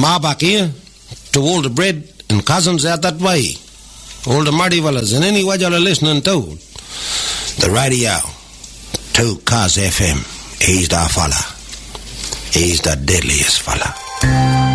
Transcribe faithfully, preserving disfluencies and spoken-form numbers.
Ma back here, to all the bread and cousins out that way, all the muddy fellas and any way you're listening to the radio, two Cuz F M. He's the fella. He's the deadliest fella.